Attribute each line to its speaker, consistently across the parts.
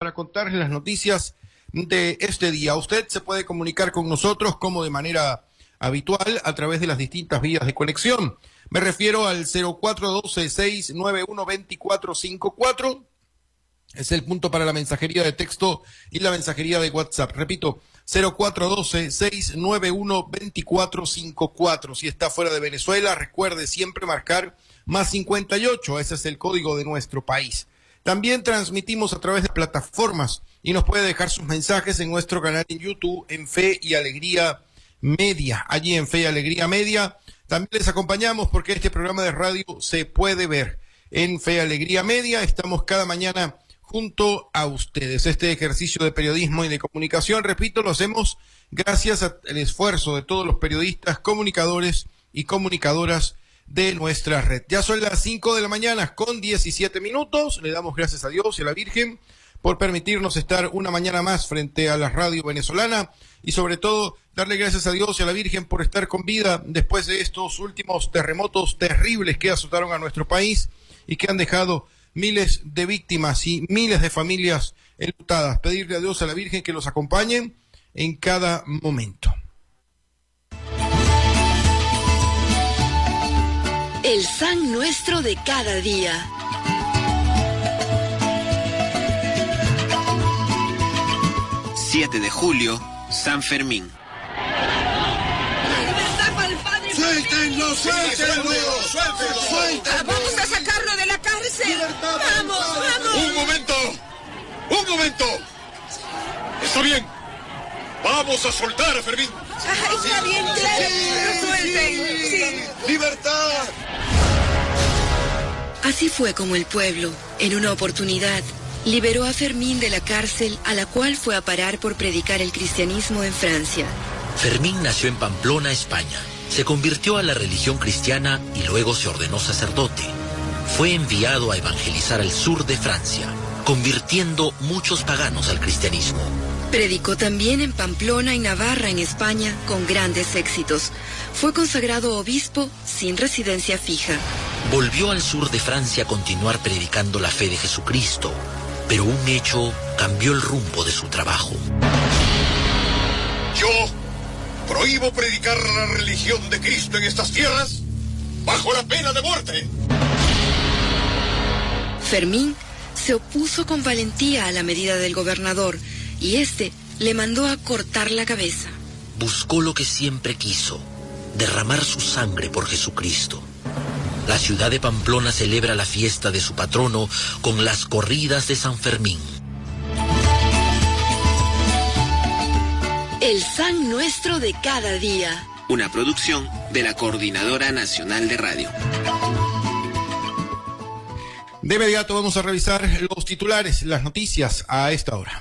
Speaker 1: para contarles las noticias de este día. Usted se puede comunicar con nosotros como de manera habitual a través de las distintas vías de conexión. Me refiero al 0412-691-2454. Es el punto para la mensajería de texto y la mensajería de WhatsApp. Repito, 0412-691-2454. Si está fuera de Venezuela, recuerde siempre marcar +58. Ese es el código de nuestro país. También transmitimos a través de plataformas y nos puede dejar sus mensajes en nuestro canal en YouTube, en Fe y Alegría Media. Allí en Fe y Alegría Media también les acompañamos porque este programa de radio se puede ver en Fe y Alegría Media. Estamos cada mañana junto a ustedes. Este ejercicio de periodismo y de comunicación, repito, lo hacemos gracias al esfuerzo de todos los periodistas, comunicadores y comunicadoras de nuestra red. Ya son las 5 de la mañana con 17 minutos. Le damos gracias a Dios y a la Virgen por permitirnos estar una mañana más frente a la radio venezolana y sobre todo darle gracias a Dios y a la Virgen por estar con vida después de estos últimos terremotos terribles que azotaron a nuestro país y que han dejado miles de víctimas y miles de familias enlutadas. Pedirle a Dios, a la Virgen, que los acompañen en cada momento.
Speaker 2: El San Nuestro de cada día.
Speaker 3: ...7 de julio, San Fermín.
Speaker 4: ¡Suéltenlo, suéltenlo! ¡Suéltenlo!
Speaker 5: ¡Vamos a sacarlo de la cárcel!
Speaker 4: ¡Libertad!
Speaker 5: ¡Vamos, vamos!
Speaker 4: ¡Un momento! ¡Está bien! ¡Vamos a soltar a Fermín!
Speaker 5: Ay, está bien, claro, lo suelten. Sí.
Speaker 4: ¡Libertad!
Speaker 2: Así fue como el pueblo, en una oportunidad, liberó a Fermín de la cárcel a la cual fue a parar por predicar el cristianismo en Francia.
Speaker 6: Fermín nació en Pamplona, España. Se convirtió a la religión cristiana y luego se ordenó sacerdote. Fue enviado a evangelizar al sur de Francia, convirtiendo muchos paganos al cristianismo.
Speaker 2: Predicó también en Pamplona y Navarra, en España, con grandes éxitos. Fue consagrado obispo sin residencia fija.
Speaker 6: Volvió al sur de Francia a continuar predicando la fe de Jesucristo, pero un hecho cambió el rumbo de su trabajo.
Speaker 4: Yo prohíbo predicar la religión de Cristo en estas tierras bajo la pena de muerte.
Speaker 2: Fermín se opuso con valentía a la medida del gobernador y este le mandó a cortar la cabeza.
Speaker 6: Buscó lo que siempre quiso, derramar su sangre por Jesucristo. La ciudad de Pamplona celebra la fiesta de su patrono con las corridas de San Fermín.
Speaker 2: El San Nuestro de cada día.
Speaker 3: Una producción de la Coordinadora Nacional de Radio.
Speaker 1: De inmediato vamos a revisar los titulares, las noticias a esta hora.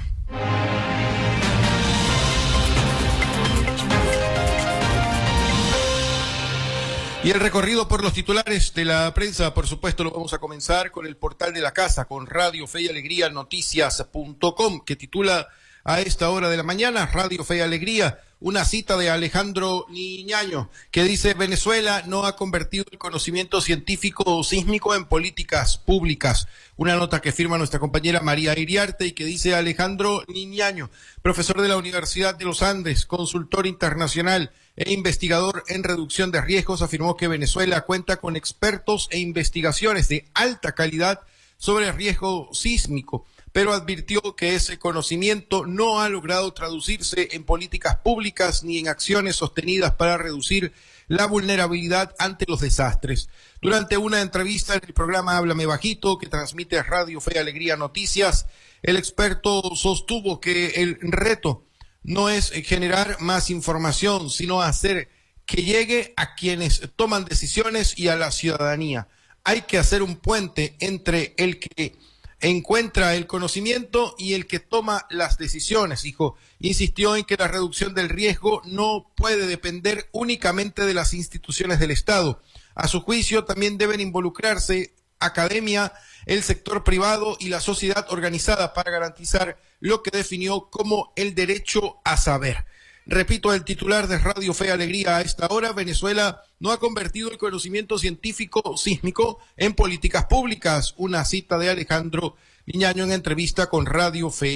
Speaker 1: Y el recorrido por los titulares de la prensa, por supuesto, lo vamos a comenzar con el portal de la casa, con Radio Fe y Alegría Noticias.com, que titula a esta hora de la mañana, Radio Fe y Alegría, una cita de Alejandro Niñaño, que dice: Venezuela no ha convertido el conocimiento científico sísmico en políticas públicas. Una nota que firma nuestra compañera María Iriarte y que dice: Alejandro Niñaño, profesor de la Universidad de los Andes, consultor internacional e investigador en reducción de riesgos, afirmó que Venezuela cuenta con expertos e investigaciones de alta calidad sobre riesgo sísmico, pero advirtió que ese conocimiento no ha logrado traducirse en políticas públicas ni en acciones sostenidas para reducir la vulnerabilidad ante los desastres. Durante una entrevista en el programa Háblame Bajito, que transmite Radio Fe y Alegría Noticias, el experto sostuvo que el reto no es generar más información, sino hacer que llegue a quienes toman decisiones y a la ciudadanía. Hay que hacer un puente entre el que encuentra el conocimiento y el que toma las decisiones, dijo. Insistió en que la reducción del riesgo no puede depender únicamente de las instituciones del Estado. A su juicio, también deben involucrarse academia, el sector privado y la sociedad organizada para garantizar lo que definió como el derecho a saber. Repito el titular de Radio Fe y Alegría a esta hora: Venezuela no ha convertido el conocimiento científico sísmico en políticas públicas. Una cita de Alejandro Niñaño en entrevista con Radio Fe